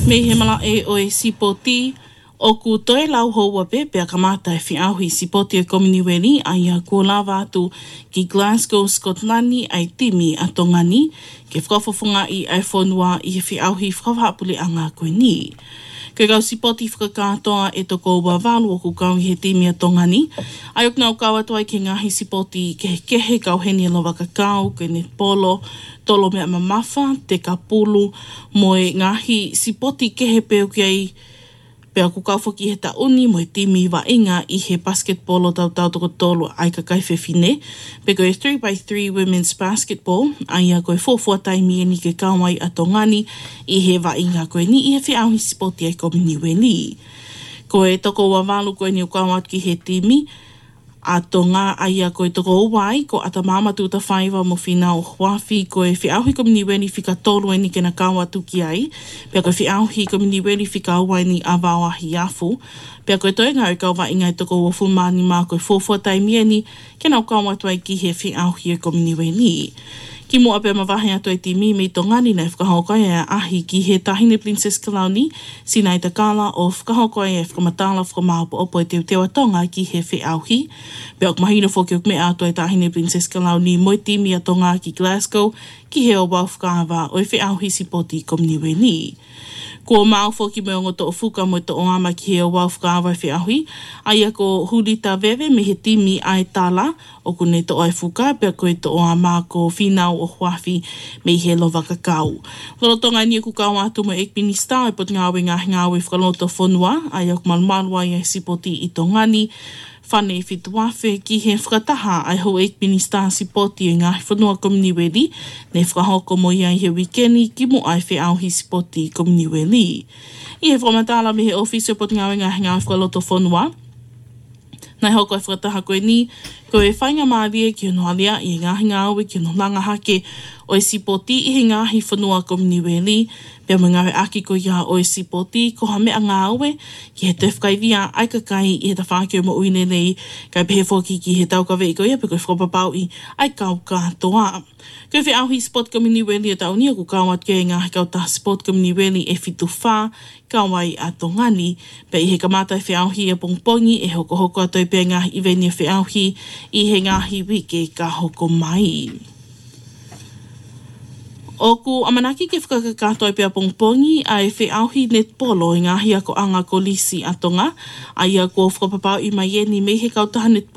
Me he mala e o e sipoti o ku toe lau hou pe pea kamata e whiauhi sipoti o Commonwealth ai a kua lawa atu ki Glasgow, Scotland ai timi a tongani ke whakafofonga i ai whonua i he whiauhi whakawhapuli anga koe ni. Ke kau sipoti whakakatoa e toko ua walu o ku kau i he timi a tongani. Ai ok nau kau atu ai ke ngahi sipoti ke kehe kau heni alo wakakau, ke netpolo, tolo mea mamafa, te kapulu, moe ngahi sipoti kehe peo kiai pea ku kau whaki he tauni moe timi wa inga i he basketball o tau toko tolo ai ka kai whewhine. Pe koe 3x3 women's basketball ai a koe fōfua taimi e ni ke kauai a tongani i he wa inga koe ni i he whiauhi sipoti ai Commonwealth. Koe toko wa walu koe ni o kau atu ki he timi a tonga ai a koe toko uwai ko ata mamatu ta whaiwa mo whina o Hwafi koe whiauhi Commonwealth whika tolu e ni kena kau atu ki ai. Pea koe whiauhi Commonwealth whika uwai ni awao ahi afu. Pea koe toi ngau kau wa ingai toko ua fumani mā koe fōfua taimi e ni kena kau atu ai ki he whiauhi e Commonwealth. Ki mua pia mawahi atu ai timi me tongani nei whakahokai e ahi ki he tahine Princess Kalauni, sinai ta kala o whakahokai e whakamatala whakamaupo opo e te tewa tonga ki he whiauhi. Pea ok mahina whoki ok mea atu ai tahine Princess Kalauni moe timi a tonga ki Glasgow ki he o wau whakawa o e whiauhi sipoti Commonwealth. Ko mau whoki me o ngoto o whuka mo to o ama ki he o wau whakawa e whiauhi, ai a ko Hurita Vewe me he timi ai tala o kune to ai whuka, pea koe to o ama ko whinau o Hwafi me he lo wakakau. Whalotonga ni ku kau atu mo Ekminista e pot ngawe ngawe whakaloto whonua, ai a kumalmalua i e sipoti i tongani, whane whituafe ki he whakataha ai ho Ekminista sipoti i ngahi whanua Commonwealth, ne whakahoko mo ia i he wikeni ki mo ai whiauhi sipoti Commonwealth. I he whamatala me he office pot ngawe ngawe whakaloto whonua, nai hoko e whakataha koe ni, koe whainga maaria ki ono alia i ngahi ngāwe ki ono langa hake o e sipoti i he ngahi whanua Commonwealth, pia mo ngawe aki ko ia o e sipoti ko ha mea ngāwe ki he te whakaivia ai kakai i he ta whākio mo uine nei kai pehe whoki ki he taukawe i ko ia pe koe whakapapau i ai kau katoa. Koe whiauhi Sport Commonwealth a tauni o ku kauat ke ngahi kau ta Sport Commonwealth e whitu whā kawai a tongani, pe i he kamata e whiauhi e pongpongi e hoko hoko atoi pe ngahi i veni e whiauhi i he ngahi wike ka hoko mai. O ku amanaki ke whakakatoi pia pongpongi a e whiauhi netpolo i ngahi ako anga ko lisi atonga, ai a ko whakapapau i mai e ni me he kautaha netpolo